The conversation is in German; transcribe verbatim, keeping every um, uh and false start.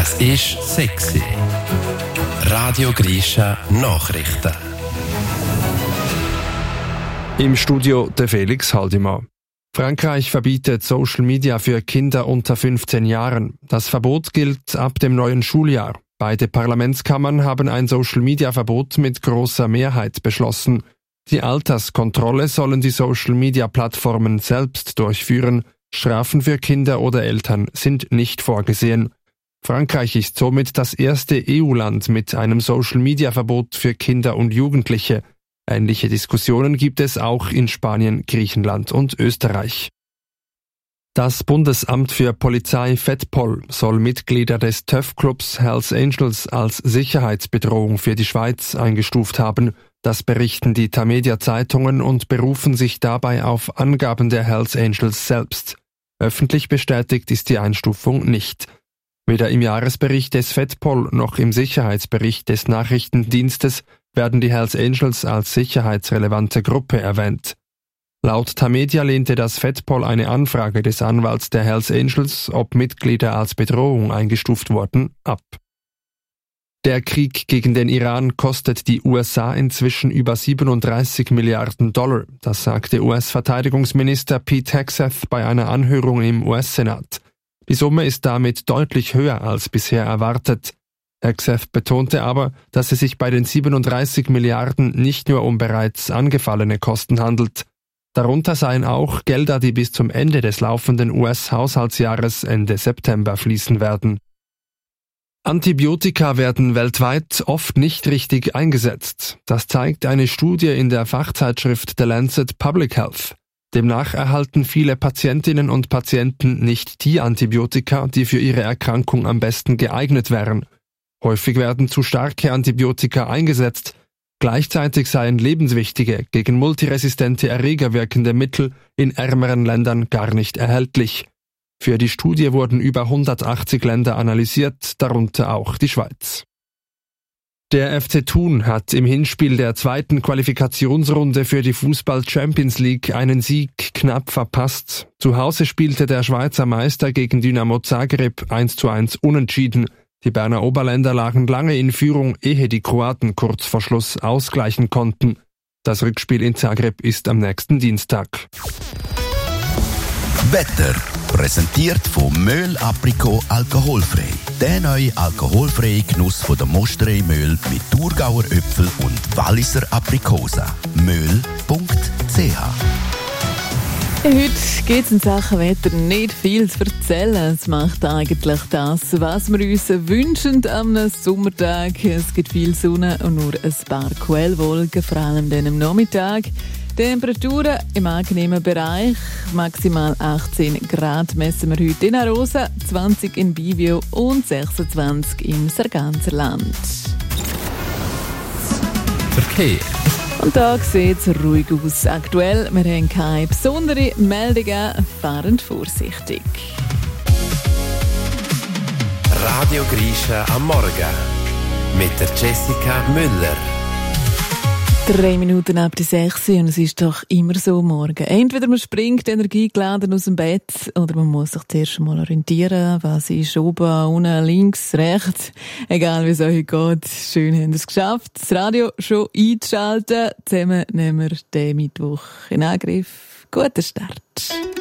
Es ist sexy. Radio Grisha Nachrichten. Im Studio der Felix Haldimann. Frankreich verbietet Social Media für Kinder unter fünfzehn Jahren. Das Verbot gilt ab dem neuen Schuljahr. Beide Parlamentskammern haben ein Social Media Verbot mit großer Mehrheit beschlossen. Die Alterskontrolle sollen die Social Media Plattformen selbst durchführen. Strafen für Kinder oder Eltern sind nicht vorgesehen. Frankreich ist somit das erste E U-Land mit einem Social Media Verbot für Kinder und Jugendliche. Ähnliche Diskussionen gibt es auch in Spanien, Griechenland und Österreich. Das Bundesamt für Polizei FEDPOL soll Mitglieder des T Ö F-Clubs Hells Angels als Sicherheitsbedrohung für die Schweiz eingestuft haben. Das berichten die Tamedia-Zeitungen und berufen sich dabei auf Angaben der Hells Angels selbst. Öffentlich bestätigt ist die Einstufung nicht. Weder im Jahresbericht des FEDPOL noch im Sicherheitsbericht des Nachrichtendienstes werden die Hells Angels als sicherheitsrelevante Gruppe erwähnt. Laut Tamedia lehnte das FEDPOL eine Anfrage des Anwalts der Hells Angels, ob Mitglieder als Bedrohung eingestuft wurden, ab. Der Krieg gegen den Iran kostet die U S A inzwischen über siebenunddreißig Milliarden Dollar, das sagte U S-Verteidigungsminister Pete Hegseth bei einer Anhörung im U S-Senat. Die Summe ist damit deutlich höher als bisher erwartet. Hegseth betonte aber, dass es sich bei den siebenunddreißig Milliarden nicht nur um bereits angefallene Kosten handelt. Darunter seien auch Gelder, die bis zum Ende des laufenden U S-Haushaltsjahres Ende September fließen werden. Antibiotika werden weltweit oft nicht richtig eingesetzt. Das zeigt eine Studie in der Fachzeitschrift The Lancet Public Health. Demnach erhalten viele Patientinnen und Patienten nicht die Antibiotika, die für ihre Erkrankung am besten geeignet wären. Häufig werden zu starke Antibiotika eingesetzt. Gleichzeitig seien lebenswichtige, gegen multiresistente Erreger wirkende Mittel in ärmeren Ländern gar nicht erhältlich. Für die Studie wurden über hundertachtzig Länder analysiert, darunter auch die Schweiz. Der F C Thun hat im Hinspiel der zweiten Qualifikationsrunde für die Fußball-Champions League einen Sieg knapp verpasst. Zu Hause spielte der Schweizer Meister gegen Dynamo Zagreb eins zu eins unentschieden. Die Berner Oberländer lagen lange in Führung, ehe die Kroaten kurz vor Schluss ausgleichen konnten. Das Rückspiel in Zagreb ist am nächsten Dienstag. Wetter präsentiert von Möhl Aprikot alkoholfrei. Der neue alkoholfreie Genuss von der Mosterei Möhl mit Thurgauer Äpfel und Walliser Aprikosa. möhl punkt c h. Heute gibt es in Sachen Wetter nicht viel zu erzählen. Es macht eigentlich das, was wir uns wünschen am Sommertag. Es gibt viel Sonne und nur ein paar Quellwolken, vor allem dann am Nachmittag. Temperaturen im angenehmen Bereich. Maximal achtzehn Grad messen wir heute in Arosa, zwanzig in Bivio und sechsundzwanzig im Sarganserland. Verkehr. Und da sieht es ruhig aus. Aktuell, wir haben keine besonderen Meldungen. Fahren vorsichtig. Radio Grisha am Morgen. Mit der Jessica Müller. Drei Minuten ab die sechs und es ist doch immer so morgen. Entweder man springt energiegeladen aus dem Bett oder man muss sich zuerst mal orientieren, was ist oben, unten, links, rechts. Egal wie es euch geht, schön haben wir es geschafft, das Radio schon einzuschalten. Zusammen nehmen wir den Mittwoch in Angriff. Guten Start.